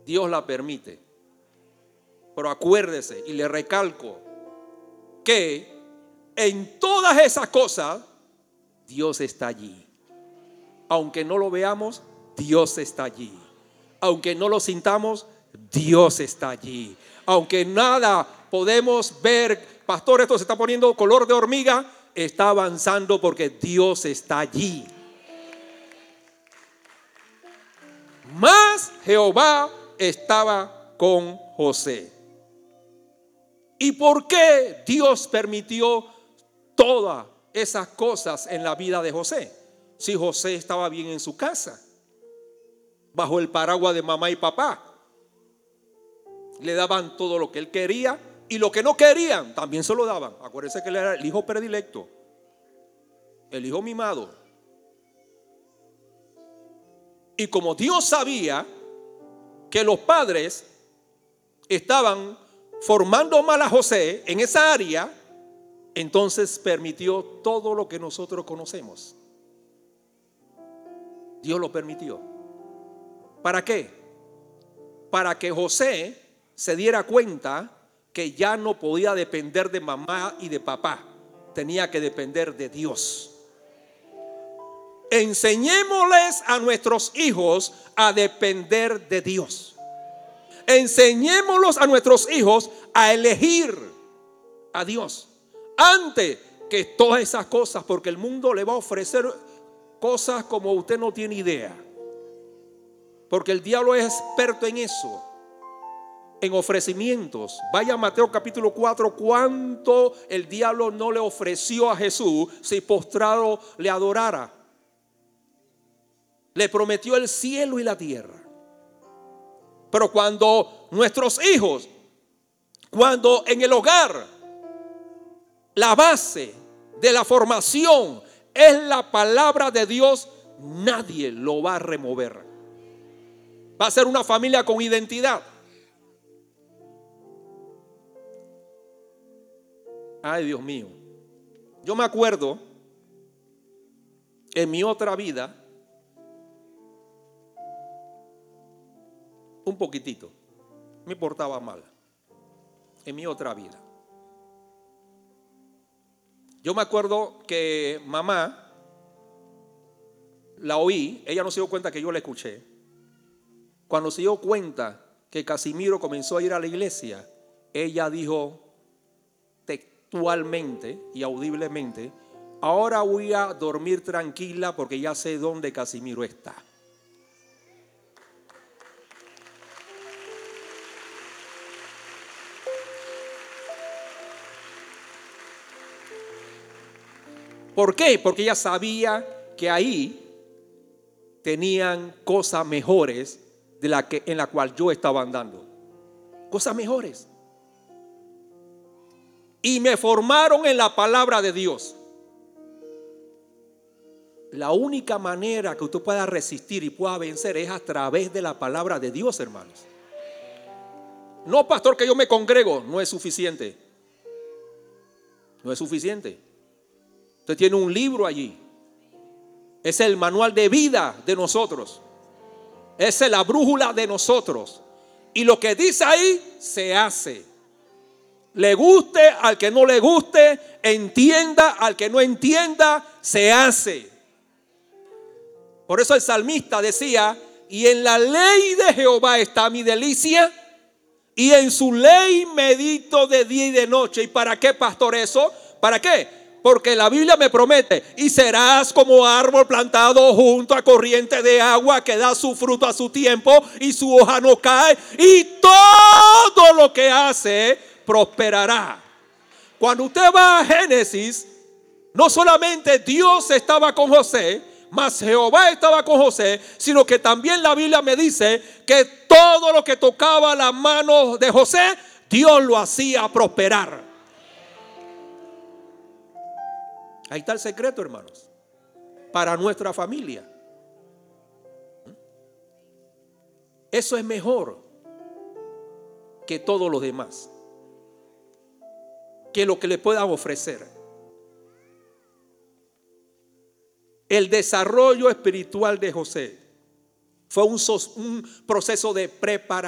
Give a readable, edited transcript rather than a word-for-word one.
Dios la permite. Pero acuérdese, y le recalco, que en todas esas cosas Dios está allí. Aunque no lo veamos, Dios está allí. Aunque no lo sintamos, Dios está allí. Aunque nada podemos ver, pastor, esto se está poniendo color de hormiga, está avanzando porque Dios está allí. Mas Jehová estaba con José. ¿Y por qué Dios permitió todas esas cosas en la vida de José? Si José estaba bien en su casa, bajo el paraguas de mamá y papá, le daban todo lo que él quería, y lo que no querían también se lo daban. Acuérdense que él era el hijo predilecto, el hijo mimado. Y como Dios sabía que los padres estaban formando mal a José en esa área, entonces permitió todo lo que nosotros conocemos. Dios lo permitió. ¿Para qué? Para que José se diera cuenta que ya no podía depender de mamá y de papá, tenía que depender de Dios. Enseñémosles a nuestros hijos a depender de Dios. Enseñémoslos a nuestros hijos a elegir a Dios antes que todas esas cosas, porque el mundo le va a ofrecer cosas como usted no tiene idea, porque el diablo es experto en eso, en ofrecimientos. Vaya a Mateo capítulo 4, cuánto el diablo no le ofreció a Jesús si postrado le adorara. Le prometió el cielo y la tierra. Pero cuando nuestros hijos, cuando en el hogar la base de la formación es la palabra de Dios, nadie lo va a remover. Va a ser una familia con identidad. Ay, Dios mío. Yo me acuerdo en mi otra vida, un poquitito, me portaba mal en mi otra vida. Yo me acuerdo que mamá la oí, ella no se dio cuenta que yo la escuché. Cuando se dio cuenta que Casimiro comenzó a ir a la iglesia, ella dijo textualmente y audiblemente: ahora voy a dormir tranquila porque ya sé dónde Casimiro está. ¿Por qué? Porque ella sabía que ahí tenían cosas mejores de la que en la cual yo estaba andando. Cosas mejores. Y me formaron en la palabra de Dios. La única manera que usted pueda resistir y pueda vencer es a través de la palabra de Dios, hermanos. No, pastor, que yo me congrego, no es suficiente. No es suficiente. Usted tiene un libro allí. Es el manual de vida de nosotros. Es la brújula de nosotros. Y lo que dice ahí se hace. Le guste al que no le guste, entienda al que no entienda, se hace. Por eso el salmista decía: y en la ley de Jehová está mi delicia, y en su ley medito de día y de noche. ¿Y para qué, pastor, eso? ¿Para qué? Porque la Biblia me promete: y serás como árbol plantado junto a corriente de agua, que da su fruto a su tiempo y su hoja no cae, y todo lo que hace prosperará. Cuando usted va a Génesis, no solamente Dios estaba con José, mas Jehová estaba con José, sino que también la Biblia me dice que todo lo que tocaba la mano de José, Dios lo hacía prosperar. Ahí está el secreto, hermanos, para nuestra familia. Eso es mejor que todo lo demás, que lo que le puedan ofrecer. El desarrollo espiritual de José fue un proceso de preparación.